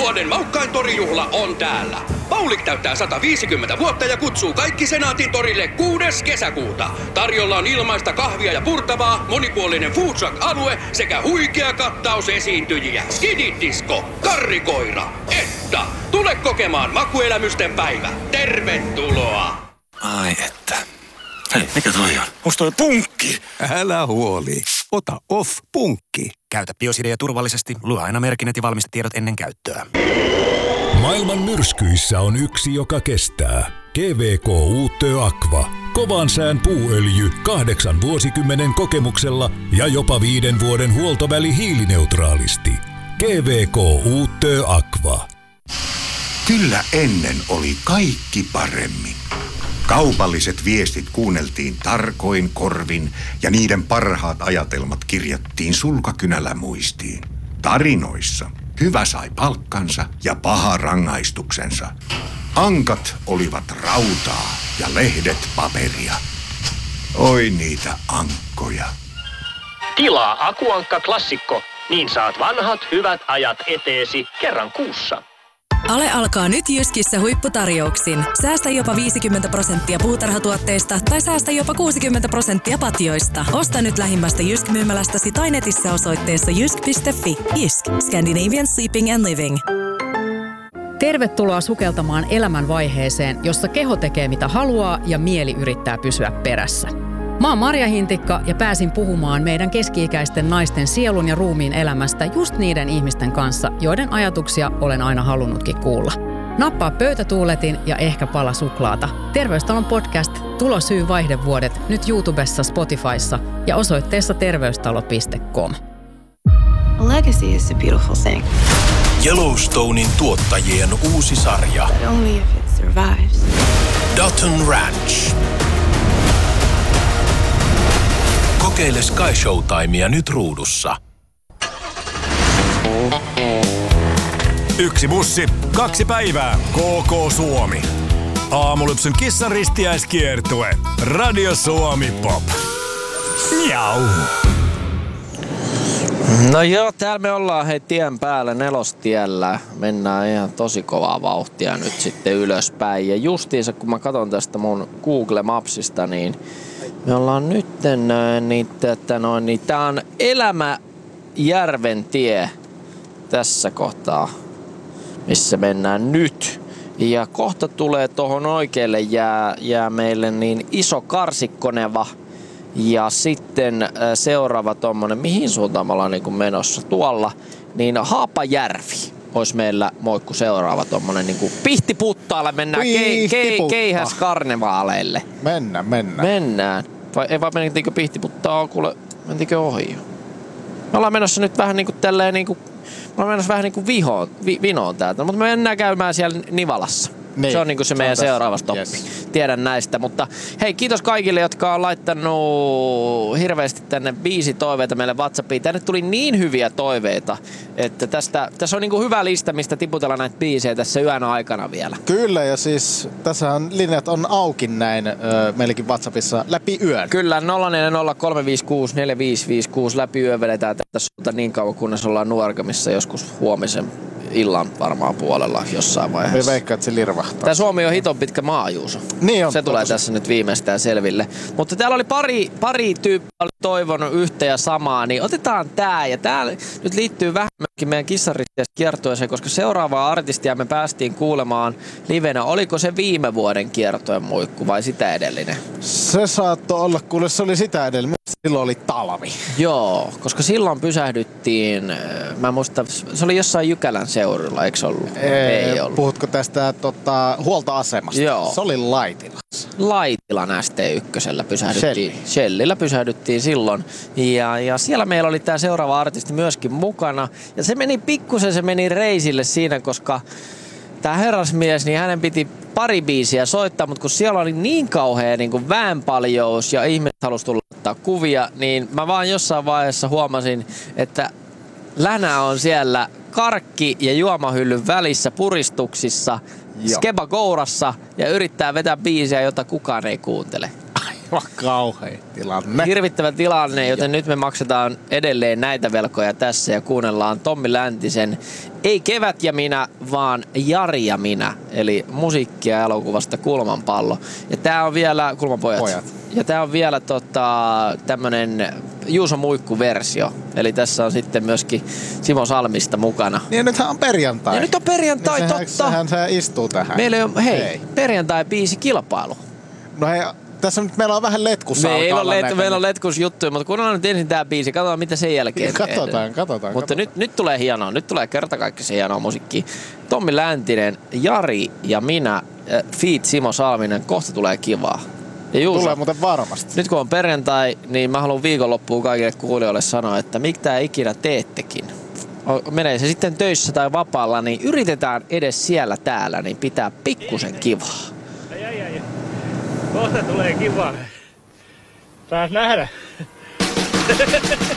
Vuoden maukkain torijuhla on täällä. Paulik täyttää 150 vuotta ja kutsuu kaikki Senaatin torille 6. kesäkuuta. Tarjolla on ilmaista kahvia ja purtavaa, monipuolinen food truck-alue sekä huikea kattaus esiintyjiä. Skididisco, karrikoira, Etta. Tule kokemaan makuelämysten päivä. Tervetuloa! Ai että. Hei, mikä toi on? Musta toi punkki! Älä huoli. Ota Off-punkki. Käytä Biosidea turvallisesti. Lue aina merkinnät ja valmistetiedot ennen käyttöä. Maailman myrskyissä on yksi, joka kestää. GVK Uutö Aqua. Kovan sään puuöljy 8 vuosikymmenen kokemuksella ja jopa 5 vuoden huoltoväli hiilineutraalisti. GVK Uutö Aqua. Kyllä ennen oli kaikki paremmin. Kaupalliset viestit kuunneltiin tarkoin korvin ja niiden parhaat ajatelmat kirjattiin sulkakynällä muistiin. Tarinoissa hyvä sai palkkansa ja paha rangaistuksensa. Ankat olivat rautaa ja lehdet paperia. Oi niitä ankkoja. Tilaa Akuankka Klassikko, niin saat vanhat hyvät ajat eteesi kerran kuussa. Ale alkaa nyt Jyskissä huipputarjouksin. Säästä jopa 50% puutarhatuotteista tai säästä jopa 60% patjoista. Osta nyt lähimmästä Jysk-myymälästäsi tai netissä osoitteessa jysk.fi. Jysk. Scandinavian Sleeping and Living. Tervetuloa sukeltamaan elämän vaiheeseen, jossa keho tekee mitä haluaa ja mieli yrittää pysyä perässä. Mä oon Marja Hintikka ja pääsin puhumaan meidän keski-ikäisten naisten sielun ja ruumiin elämästä just niiden ihmisten kanssa, joiden ajatuksia olen aina halunnutkin kuulla. Nappaa pöytätuuletin ja ehkä pala suklaata. Terveystalon podcast Tulosyy vaihdevuodet nyt YouTubessa, Spotifyssa ja osoitteessa terveystalo.com. A legacy is a beautiful thing. Yellowstonein tuottajien uusi sarja. But only if it survives. Dutton Ranch. Kokeile Sky Showtimea nyt ruudussa. 1 bussi, 2 päivää. KK Suomi. Aamulypsyn kissan ristiäiskiertue. Radio Suomi Pop. Miau. No joo, täällä me ollaan tien päällä, Nelostiellä. Mennään ihan tosi kovaa vauhtia nyt sitten ylöspäin. Ja justiinsa kun mä katson tästä mun Google Mapsista, niin me ollaan nytten niin tää on Elämäjärven tie tässä kohtaa, missä mennään nyt. Ja kohta tulee tohon oikealle jää meille niin iso karsikkoneva. Ja sitten seuraava tommonen, mihin suuntaan me ollaan niin menossa tuolla, niin Haapajärvi olisi meillä moikku seuraava tommonen niin Pihtiputtaalle mennään keihäskarnevaaleille. Mennään. Vai ei vaan menitiinkö Pihtiputtaa, kuule, mentikö ohi jo? Me ollaan menossa nyt vähän niinku tälleen niinku, me ollaan menossa vähän niinku vinoon täältä, mutta me mennään käymään siellä Nivalassa. Niin, se on niinku se meidän seuraava stoppi. Yes. Tiedän näistä, mutta hei, kiitos kaikille, jotka on laittanut hirveästi tänne biisitoiveita meille WhatsAppiin. Tänne tuli niin hyviä toiveita, että tässä on niinku hyvä lista, mistä tiputella näitä biisejä tässä yön aikana vielä. Kyllä, ja siis tässähän linjat on auki näin meilläkin WhatsAppissa läpi yön. Kyllä, 0403564556 läpi yön vedetään tätä niin kauan, kunnes ollaan Nuorgamissa joskus huomisen illan varmaan puolella jossain vaiheessa. Me veikkaan, että se lirvahtaa. Tää Suomi on hiton pitkä maa, Juuso. Niin on. Se tulee tässä nyt viimeistään selville. Mutta täällä oli pari tyyppiä toivonut yhtä ja samaa, niin otetaan tää. Ja tää nyt liittyy vähän meidän kissaristiäiskiertueeseen, koska seuraavaa artistia me päästiin kuulemaan livenä. Oliko se viime vuoden kiertojen muikku vai sitä edellinen? Se saattoi olla, kuule se oli sitä edellinen. Silloin oli talvi. Joo, koska silloin pysähdyttiin, mä muistan, se oli jossain Jykälän seudulla, eikö ollut? Ei ollut. Puhutko tästä huoltoasemasta? Joo. Se oli Laitilassa. Laitilan ST1 pysähdyttiin. Shellillä pysähdyttiin silloin. Ja siellä meillä oli tää seuraava artisti myöskin mukana. Ja se meni reisille siinä, koska tää herrasmies, niin hänen piti pari biisiä soittaa, mutta kun siellä oli niin kauhea niin kuin väenpaljous ja ihmiset halusi tulla ottaa kuvia, niin mä vaan jossain vaiheessa huomasin, että Länä on siellä karkki- ja juomahyllyn välissä puristuksissa, skeba kourassa ja yrittää vetää biisiä, jota kukaan ei kuuntele. Aivan kauhea tilanne. Hirvittävä tilanne, joten nyt me maksetaan edelleen näitä velkoja tässä ja kuunnellaan Tommi Läntisen ei Kevät ja minä, vaan Jari ja minä. Eli musiikkia elokuvasta Kulmanpallo. Ja tää on vielä Kulmanpojat. Ja tää on vielä tämmönen Juuso Muikku-versio. Eli tässä on sitten myöskin Simo Salmista mukana. Niin nythän on perjantai. Ja nyt on perjantai, niin totta. Sehän se istuu tähän. Meillä on, perjantai-biisi kilpailu. No hei, tässä nyt meillä on vähän letkussa. Meillä on letkus juttuja, mutta kuunnellaan nyt ensin tää biisi. Katsotaan mitä sen jälkeen Katsotaan. Mutta nyt tulee hienoa. Nyt tulee kertakaikkisen hienoa musiikkia. Tommi Läntinen, Jari ja minä, feat Simo Salminen. Kohta tulee kivaa. Ja Juuso, tulee muuten varmasti. Nyt kun on perjantai, niin mä haluan viikonloppuun kaikille kuulijoille sanoa, että mitä ikinä teettekin. Menee se sitten töissä tai vapaalla, niin yritetään edes siellä täällä, niin pitää pikkusen kivaa. Kohta tulee kivaa. Saas nähdä.